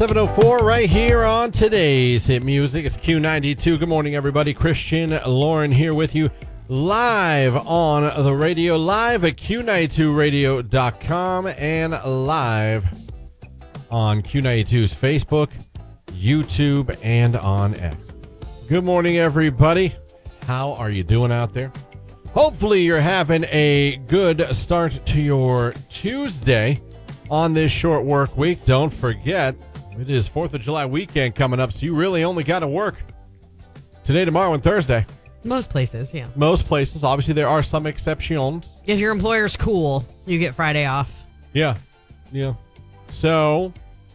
7:04 right here on today's Hit Music. It's Q92. Good morning, everybody. Christian Lauren here with you live on the radio, live at Q92radio.com and live on Q92's Facebook, YouTube, and on X. Good morning, everybody. How are you doing out there? Hopefully you're having a good start to your Tuesday on this short work week. Don't forget, it is 4th of July weekend coming up, so you really only got to work today, tomorrow, and Thursday. Most places, yeah. Most places. Obviously, there are some exceptions. If your employer's cool, you get Friday off. Yeah. So,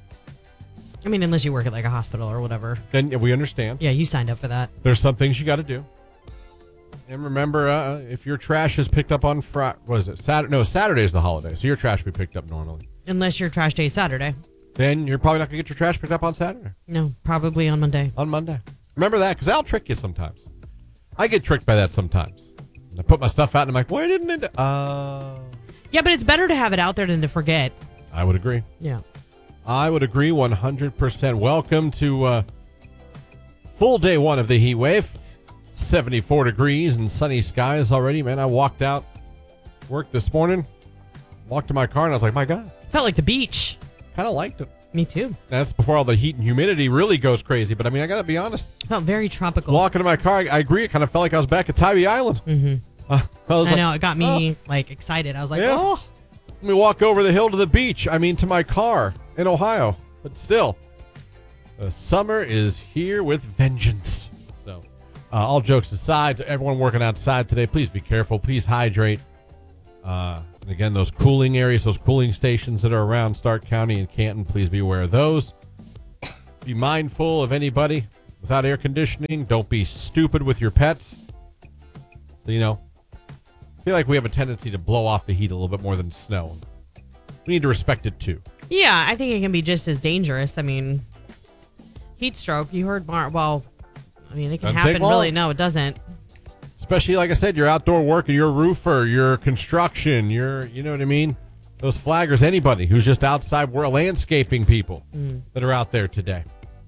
I mean, unless you work at like a hospital or whatever. then we understand. Yeah, you signed up for that. There's some things you got to do. And remember, if your trash is picked up on Friday, what is it? Saturday? No, Saturday is the holiday, so your trash will be picked up normally. Unless your trash day is Saturday. Then you're probably not going to get your trash picked up on Saturday. No, probably on Monday. On Monday. Remember that, because that'll trick you sometimes. I get tricked by that sometimes. I put my stuff out and I'm like, why didn't it? Yeah, but it's better to have it out there than to forget. I would agree. Yeah. I would agree 100%. Welcome to full day one of the heat wave. 74 degrees and sunny skies already. Man, I walked out, work this morning, walked to my car, and I was like, my God. Felt like the beach. Kind of liked it. Me too. That's before all the heat and humidity really goes crazy. But, I mean, I got to be honest. Felt very tropical. Walking to my car, I agree. It kind of felt like I was back at Tybee Island. Mm-hmm. I know. It got me, excited. I was like, yeah. oh. Let me walk over the hill to the beach. I mean, to my car in Ohio. But still, the summer is here with vengeance. So, all jokes aside, to everyone working outside today, please be careful. Please hydrate. And again, those cooling areas, those cooling stations that are around Stark County and Canton, please be aware of those. Be mindful of anybody without air conditioning. Don't be stupid with your pets. So, I feel like we have a tendency to blow off the heat a little bit more than snow. We need to respect it too. Yeah, I think it can be just as dangerous. I mean, heat stroke, you heard it can Doesn't happen take long. really. No, it doesn't. Especially, like I said, your outdoor work, your roofer, your construction, you know what I mean? Those flaggers, anybody who's just outside, we're landscaping people that are out there today.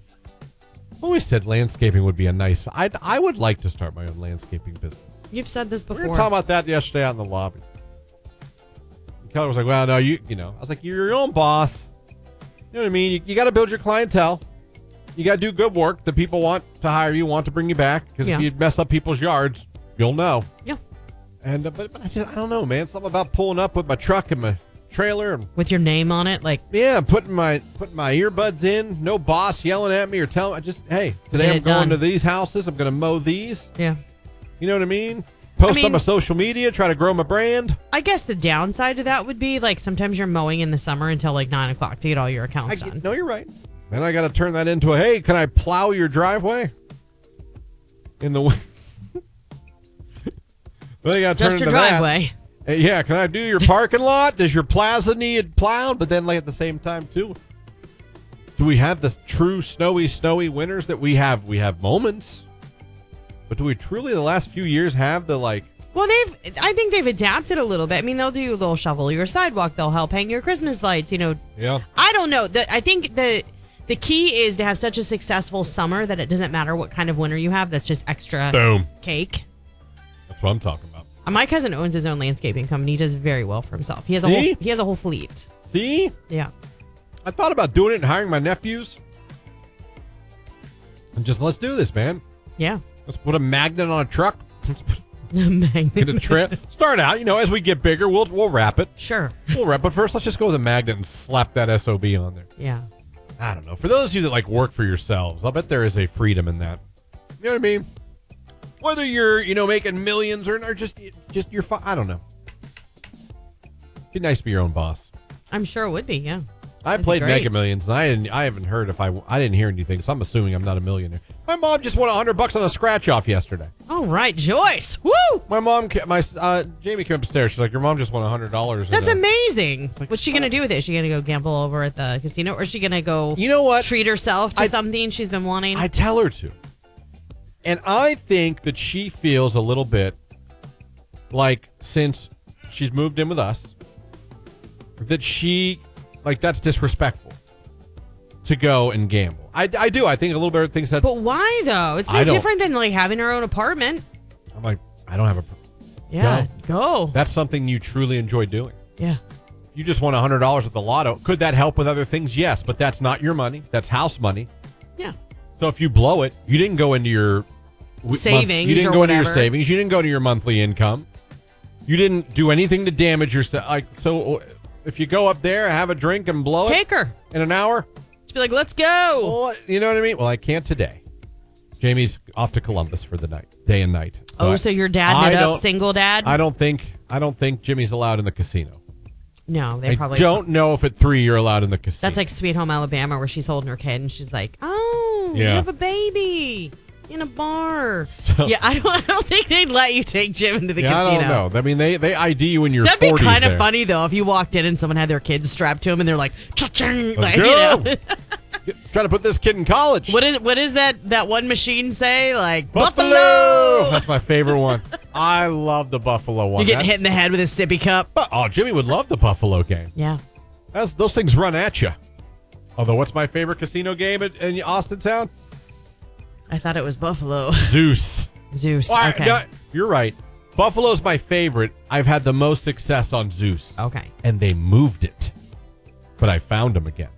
I always said landscaping would be a nice, I would like to start my own landscaping business. You've said this before. We were talking about that yesterday out in the lobby. Keller was like, well, no, I was like, you're your own boss. You know what I mean? You got to build your clientele. You got to do good work. The people want to hire you, want to bring you back. Because if you mess up people's yards, you'll know. Yeah. And but I don't know, man. Something about pulling up with my truck and my trailer and with your name on it, putting my earbuds in. No boss yelling at me or telling me. Hey, today I'm going to these houses. I'm going to mow these. Yeah. You know what I mean? Post on my social media, try to grow my brand. I guess the downside to that would be sometimes you're mowing in the summer until 9 o'clock to get all your accounts done. No, you're right. Then I got to turn that into hey, can I plow your driveway? In the then I got to turn just your into driveway. That. Yeah, can I do your parking lot? Does your plaza need plowed? But then at the same time too, do we have the true snowy winters that we have? We have moments. But do we truly, the last few years, have the Well, I think they've adapted a little bit. I mean, they'll shovel your sidewalk. They'll help hang your Christmas lights. Yeah. I don't know. I think the key is to have such a successful summer that it doesn't matter what kind of winter you have. That's just extra cake. That's what I'm talking about. My cousin owns his own landscaping company. He does very well for himself. He has a whole fleet. See? Yeah. I thought about doing it and hiring my nephews. And just let's do this, man. Yeah. Let's put a magnet on a truck. Magnet. Get a trip. Start out, as we get bigger, we'll wrap it. Sure. We'll wrap it. First, let's just go with a magnet and slap that SOB on there. Yeah. I don't know. For those of you that work for yourselves, I'll bet there is a freedom in that. You know what I mean? Whether you're, making millions or just your I don't know. Be nice to be your own boss. I'm sure it would be, yeah. I played Mega Millions, and I haven't heard I didn't hear anything, so I'm assuming I'm not a millionaire. My mom just won $100 on a scratch off yesterday. All right, Joyce. Woo! My mom, Jamie came upstairs. She's like, your mom just won $100. That's amazing. What's she gonna do with it? Is she gonna go gamble over at the casino, or is she gonna go? You know what? Treat herself to something she's been wanting. I tell her to, and I think that she feels a little bit like since she's moved in with us, that she that's disrespectful to go and gamble. I do. I think a little bit of things that's. But why though? It's no different than like having our own apartment. I'm like, I don't have a. Yeah, go. That's something you truly enjoy doing. Yeah. You just won $100 at the lotto. Could that help with other things? Yes, but that's not your money. That's house money. Yeah. So if you blow it, you didn't go into your savings. You didn't or go whatever. into your savings. You didn't go to your monthly income. You didn't do anything to damage yourself. Like, so if you go up there, have a drink and blow it. Take her in an hour. Just be like, let's go. Well, you know what I mean? Well, I can't today. Jamie's off to Columbus for the night, day and night. So your dad ended up single dad? I don't think Jimmy's allowed in the casino. No, they probably don't know if at 3 you're allowed in the casino. That's like Sweet Home Alabama, where she's holding her kid and she's like, "Oh, you have a baby in a bar." So, yeah, I don't think they'd let you take Jim into the casino. I don't know. I mean, they ID you when you're 40s. That'd be kind of funny though if you walked in and someone had their kids strapped to them and they're like, "Cha-ching," like, you know. Trying to put this kid in college. What is that one machine say? Like Buffalo. That's my favorite one. I love the Buffalo one. You getting hit in the head with a sippy cup. Oh, Jimmy would love the Buffalo game. Yeah. Those things run at you. Although, what's my favorite casino game in Austin Town? I thought it was Buffalo. Zeus. Okay. No, you're right. Buffalo's my favorite. I've had the most success on Zeus. Okay. And they moved it. But I found them again.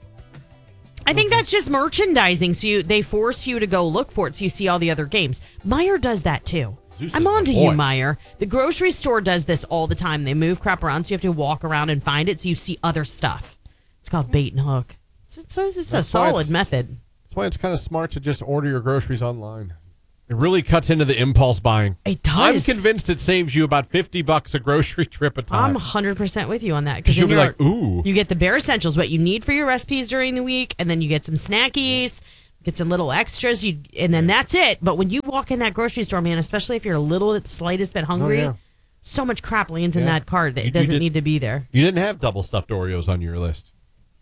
I think that's just merchandising. So they force you to go look for it so you see all the other games. Meyer does that too. I'm on to you, Meyer. The grocery store does this all the time. They move crap around so you have to walk around and find it so you see other stuff. It's called bait and hook. It's a solid method. That's why it's kind of smart to just order your groceries online. It really cuts into the impulse buying. It does. I'm convinced it saves you about $50 a grocery trip a time. I'm 100% with you on that. Because you'll be like, ooh. You get the bare essentials, what you need for your recipes during the week, and then you get some snackies, get some little extras, and then that's it. But when you walk in that grocery store, man, especially if you're a little slightest bit hungry, so much crap lands in that cart that it doesn't need to be there. You didn't have double stuffed Oreos on your list.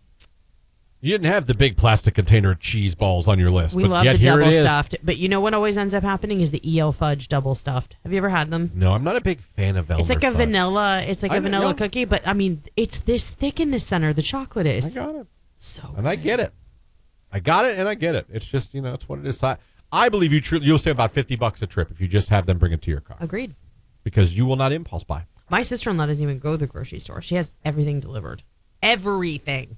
You didn't have the big plastic container of cheese balls on your list. We love the double stuffed. But you know what always ends up happening is the EO fudge double stuffed. Have you ever had them? No, I'm not a big fan of Elmer It's like a fudge. vanilla cookie, but I mean, it's this thick in the center. The chocolate is. I got it. So and good. I get it. I got it and I get it. It's just, it's what it is. I believe you'll save about $50 a trip if you just have them bring it to your car. Agreed. Because you will not impulse buy. My sister-in-law doesn't even go to the grocery store. She has everything delivered. Everything.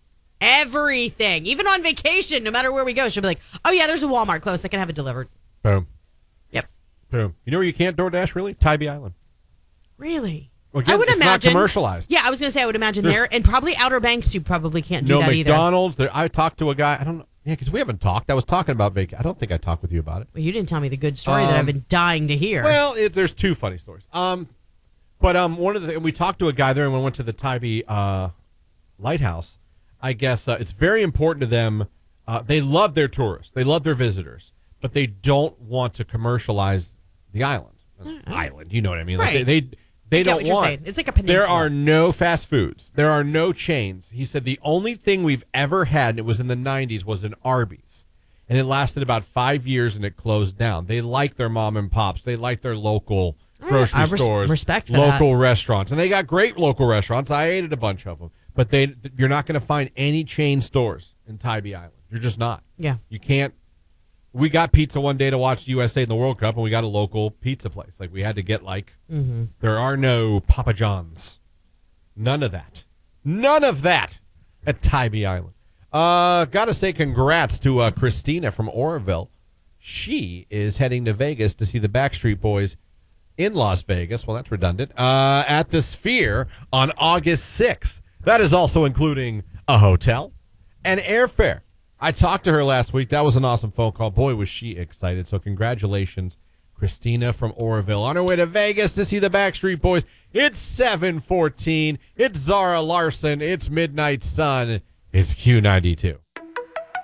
Even on vacation, no matter where we go, she'll be like, "Oh yeah, there's a Walmart close. I can have it delivered." Boom. Yep. Boom. You know where you can't DoorDash, really? Tybee Island. Really? Well, again, I would it's imagine. not commercialized. Yeah, I was going to say I would imagine there. And probably Outer Banks, you probably can't do that either. No McDonald's. I talked to a guy. I don't know. Yeah, because we haven't talked. I was talking about vacation. I don't think I talked with you about it. Well, you didn't tell me the good story that I've been dying to hear. Well, there's two funny stories. But one of we talked to a guy there and we went to the Tybee Lighthouse. I guess it's very important to them. They love their tourists. They love their visitors. But they don't want to commercialize the island. Island, you know what I mean? Right. Like they don't want. Saying. It's like a peninsula. There are no fast foods. There are no chains. He said the only thing we've ever had, and it was in the 90s, was an Arby's. And it lasted about 5 years and it closed down. They like their mom and pops. They like their local grocery stores. Respect for local restaurants. And they got great local restaurants. I ate at a bunch of them. But you're not going to find any chain stores in Tybee Island. You're just not. Yeah. You can't. We got pizza one day to watch the USA in the World Cup, and we got a local pizza place. Like, we had to get, there are no Papa John's. None of that. None of that at Tybee Island. Got to say congrats to Christina from Oroville. She is heading to Vegas to see the Backstreet Boys in Las Vegas. Well, that's redundant. At the Sphere on August 6th. That is also including a hotel and airfare. I talked to her last week. That was an awesome phone call. Boy, was she excited. So congratulations, Christina from Oroville. On her way to Vegas to see the Backstreet Boys. It's 7:14. It's Zara Larson. It's Midnight Sun. It's Q92.